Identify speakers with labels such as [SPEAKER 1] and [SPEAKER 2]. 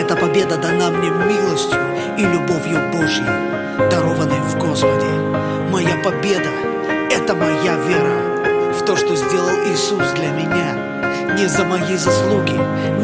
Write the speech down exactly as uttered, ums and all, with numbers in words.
[SPEAKER 1] Эта победа дана мне милостью и любовью Божьей, дарованной в Господе. Моя победа — это моя вера в то, что сделал Иисус для меня. Не за мои заслуги,